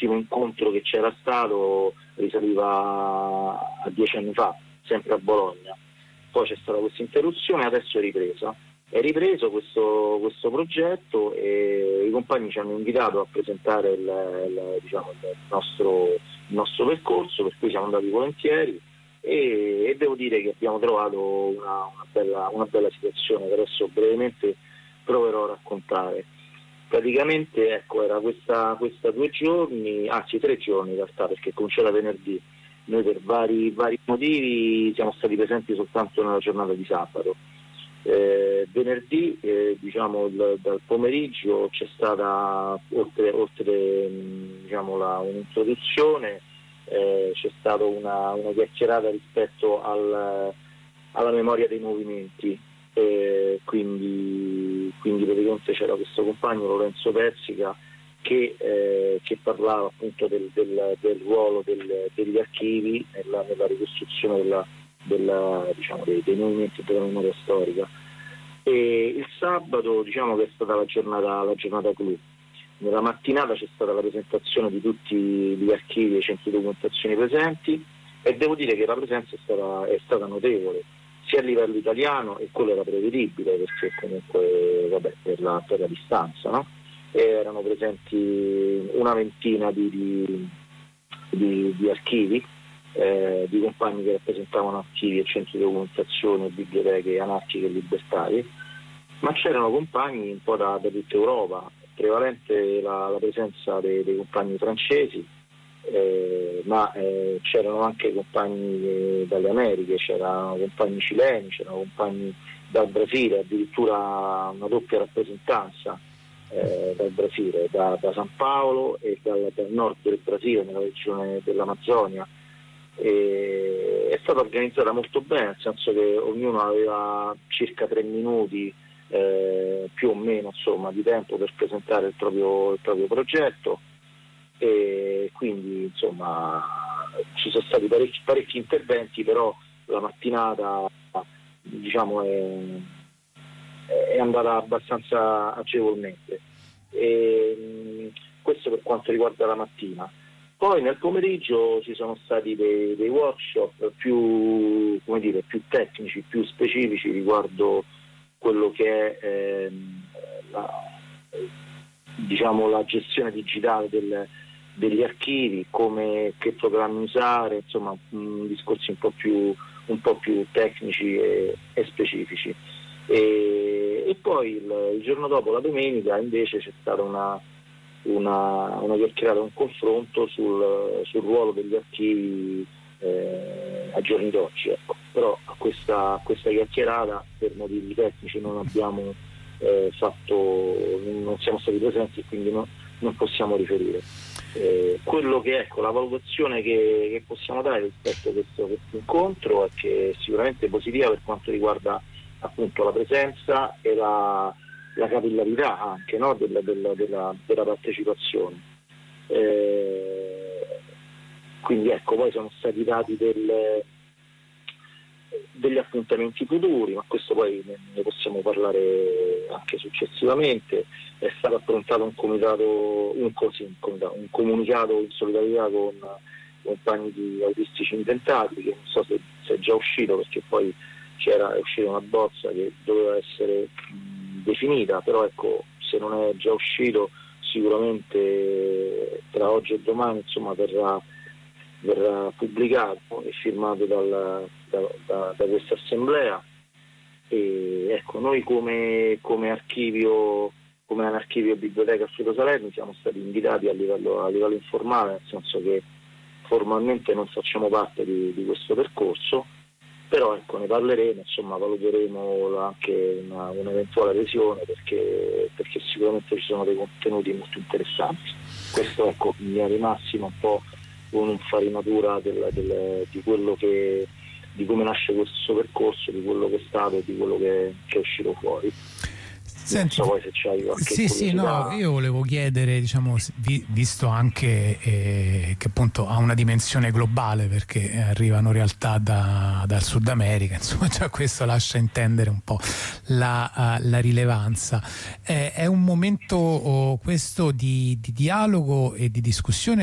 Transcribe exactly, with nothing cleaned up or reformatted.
l'ultimo incontro che c'era stato risaliva a dieci anni fa, sempre a Bologna. Poi c'è stata questa interruzione, adesso è ripresa. È ripreso questo, questo progetto e i compagni ci hanno invitato a presentare il, il, diciamo, il, nostro, il nostro percorso, per cui siamo andati volentieri e, e devo dire che abbiamo trovato una, una, bella, una bella situazione che adesso brevemente proverò a raccontare. Praticamente ecco, era questa, questa due giorni, anzi tre giorni in realtà, perché cominciò da venerdì. Noi per vari, vari motivi siamo stati presenti soltanto nella giornata di sabato. Eh, venerdì eh, diciamo il, dal pomeriggio c'è stata oltre, oltre diciamo, la, un'introduzione, eh, c'è stata una, una chiacchierata rispetto al, alla memoria dei movimenti, eh, quindi, quindi praticamente c'era questo compagno Lorenzo Persica che, eh, che parlava appunto del, del, del ruolo del, degli archivi nella, nella ricostruzione della Della, diciamo, dei, dei movimenti della memoria storica. E il sabato diciamo che è stata la giornata, la giornata clou. Nella mattinata c'è stata la presentazione di tutti gli archivi e i centri di documentazione presenti e devo dire che la presenza è stata, è stata notevole sia a livello italiano, e quello era prevedibile perché comunque vabbè, per, la, per la distanza, no? E erano presenti una ventina di, di, di, di archivi, Eh, di compagni che rappresentavano archivi e centri di documentazione, biblioteche anarchiche e libertarie, ma c'erano compagni un po' da, da tutta Europa, prevalente la, la presenza dei, dei compagni francesi, eh, ma eh, c'erano anche compagni eh, dalle Americhe, c'erano compagni cileni, c'erano compagni dal Brasile, addirittura una doppia rappresentanza eh, dal Brasile, da, da San Paolo e dal, dal nord del Brasile, nella regione dell'Amazzonia. E è stata organizzata molto bene, nel senso che ognuno aveva circa tre minuti eh, più o meno insomma di tempo per presentare il proprio, il proprio progetto, e quindi insomma ci sono stati parecchi, parecchi interventi, però la mattinata diciamo è, è andata abbastanza agevolmente, e, questo per quanto riguarda la mattina. Poi nel pomeriggio ci sono stati dei, dei workshop più, come dire, più tecnici, più specifici riguardo quello che è ehm, la, diciamo, la gestione digitale del, degli archivi, come, che programmi usare, insomma mh, discorsi un po' più, un po' più tecnici e, e specifici. E, e poi il, il giorno dopo, la domenica, invece c'è stata una una, una chiacchierata, un confronto sul, sul ruolo degli archivi eh, a giorni d'oggi, ecco. Però a questa, a questa chiacchierata per motivi tecnici non abbiamo eh, fatto, non siamo stati presenti e quindi no, non possiamo riferire. Eh, quello che ecco, la valutazione che, che possiamo dare rispetto a questo, questo incontro è che è sicuramente positiva per quanto riguarda appunto la presenza e la la capillarità anche, no? della, della, della, della partecipazione. Eh, quindi ecco, poi sono stati dati del, degli appuntamenti futuri, ma questo poi ne, ne possiamo parlare anche successivamente. È stato approntato un comitato, un, così, un, comitato, un comunicato in solidarietà con compagni di autistici inventati, che non so se, se è già uscito, perché poi c'era è uscita una bozza che doveva essere definita, però ecco, se non è già uscito sicuramente tra oggi e domani insomma verrà, verrà pubblicato e firmato dal, da, da, da questa assemblea. E ecco, noi come, come archivio come archivio biblioteca Alfredo Salerni siamo stati invitati a livello, a livello informale, nel senso che formalmente non facciamo parte di, di questo percorso, però ecco, ne parleremo, insomma valuteremo anche una, un'eventuale adesione, perché, perché sicuramente ci sono dei contenuti molto interessanti. Questo ecco, in linea di massima un po' un'infarinatura del, del, di quello che di come nasce questo percorso, di quello che è stato e di quello che, che è uscito fuori. Senti, non so poi se c'hai qualche sì, sì, no, io volevo chiedere, diciamo, vi, visto anche eh, che appunto ha una dimensione globale, perché arrivano realtà da, dal Sud America, insomma già questo lascia intendere un po' la, uh, la rilevanza. Eh, è un momento oh, questo di, di dialogo e di discussione